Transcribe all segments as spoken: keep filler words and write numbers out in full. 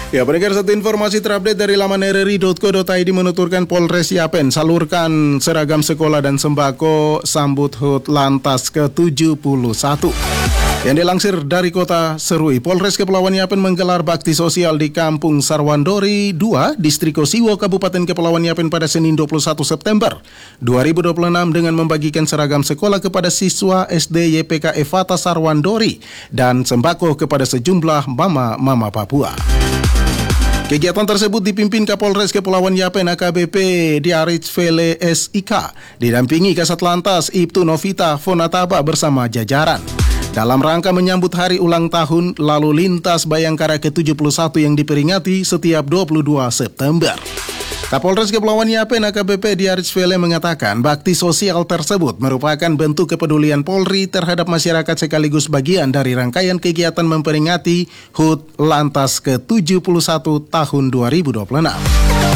Ya, pendengar, satu informasi terupdate dari laman r r i dot co dot i d menuturkan Polres Yapen salurkan seragam sekolah dan sembako sambut H U T Lantas ke tujuh puluh satu. Yang dilansir dari kota Serui, Polres Kepulauan Yapen menggelar bakti sosial di Kampung Sarwandori dua, Distrik Osiwo, Kabupaten Kepulauan Yapen pada Senin dua puluh satu September dua ribu dua puluh enam dengan membagikan seragam sekolah kepada siswa S D Y P K Evata Sarwandori dan sembako kepada sejumlah mama-mama Papua. Kegiatan tersebut dipimpin Kapolres Kepulauan Yapen A K B P Diarich Vele S I K didampingi Kasat Lantas Ibtu Novita Fonataba bersama jajaran dalam rangka menyambut hari ulang tahun lalu lintas Bayangkara ke tujuh puluh satu yang diperingati setiap dua puluh dua September. Kapolres Kepulauan Yapen A K B P Diarich Vele mengatakan bakti sosial tersebut merupakan bentuk kepedulian Polri terhadap masyarakat sekaligus bagian dari rangkaian kegiatan memperingati H U T Lantas ke tujuh puluh satu tahun dua ribu dua puluh enam.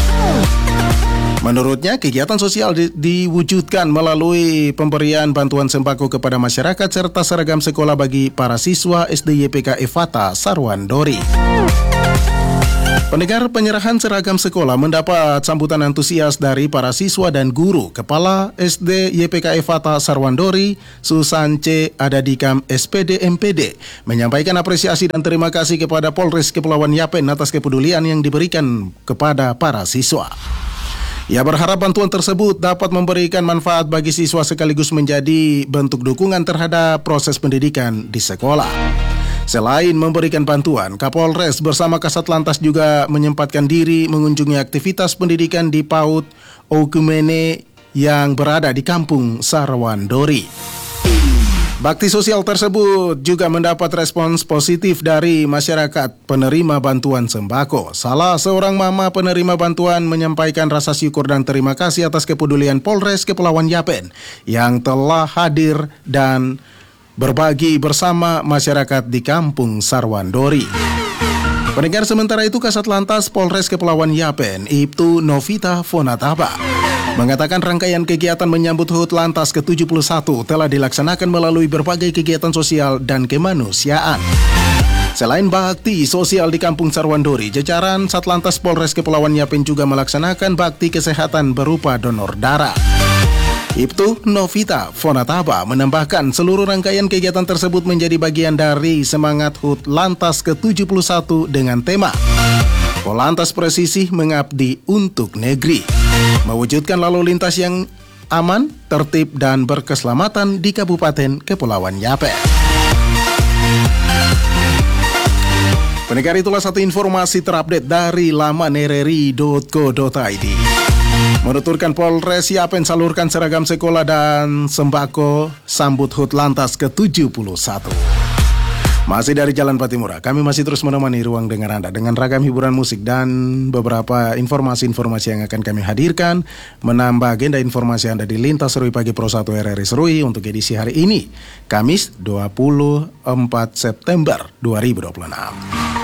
Menurutnya, kegiatan sosial di, diwujudkan melalui pemberian bantuan sembako kepada masyarakat serta seragam sekolah bagi para siswa S D Y P K Evata Sarwandori. Pendengar, penyerahan seragam sekolah mendapat sambutan antusias dari para siswa dan guru. Kepala S D Y P K Evata Sarwandori, Susan C. Adadikam S P D M P D, menyampaikan apresiasi dan terima kasih kepada Polres Kepulauan Yapen atas kepedulian yang diberikan kepada para siswa. Ia berharap bantuan tersebut dapat memberikan manfaat bagi siswa sekaligus menjadi bentuk dukungan terhadap proses pendidikan di sekolah. Selain memberikan bantuan, Kapolres bersama Kasat Lantas juga menyempatkan diri mengunjungi aktivitas pendidikan di PAUD Okumene yang berada di Kampung Sarwandori. Bakti sosial tersebut juga mendapat respons positif dari masyarakat penerima bantuan sembako. Salah seorang mama penerima bantuan menyampaikan rasa syukur dan terima kasih atas kepedulian Polres Kepulauan Yapen yang telah hadir dan berbagi bersama masyarakat di Kampung Sarwandori. Pendengar, sementara itu Kasat Lantas Polres Kepulauan Yapen Ibtu Novita Fonataba mengatakan rangkaian kegiatan menyambut H U T Lantas ke tujuh puluh satu telah dilaksanakan melalui berbagai kegiatan sosial dan kemanusiaan. Selain bakti sosial di Kampung Sarwandori, jajaran Satlantas Polres Kepulauan Yapen juga melaksanakan bakti kesehatan berupa donor darah. Ibtu Novita Fonataba menambahkan seluruh rangkaian kegiatan tersebut menjadi bagian dari semangat H U T Lantas ke tujuh puluh satu dengan tema Polantas Presisi Mengabdi untuk Negeri, mewujudkan lalu lintas yang aman, tertib, dan berkeselamatan di Kabupaten Kepulauan Yapen. Pendengar, itulah satu informasi terupdate dari laman r r i dot co dot i d. Menuturkan Polres Yapen salurkan seragam sekolah dan sembako sambut H U T Lantas ke tujuh puluh satu. Masih dari Jalan Patimura, kami masih terus menemani ruang dengar Anda dengan ragam hiburan musik dan beberapa informasi-informasi yang akan kami hadirkan, menambah agenda informasi Anda di Lintas Serui Pagi Pro satu R R I Serui untuk edisi hari ini, Kamis dua puluh empat September dua ribu dua puluh enam.